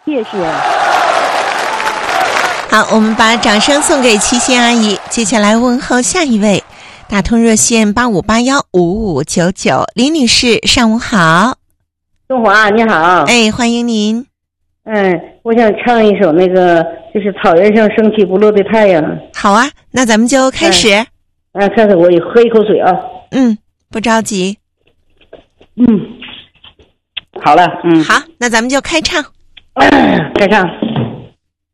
谢谢。 好，我们把掌声送给七仙阿姨。接下来问候下一位，打通热线85815599，林女士，上午好。 中华你好。 哎，欢迎您。 我想唱一首那个就是草原上升起不落的太阳。 好啊，那咱们就开始。 开始，我也喝一口水啊。 不着急。 好了。 好，那咱们就开唱。 开唱。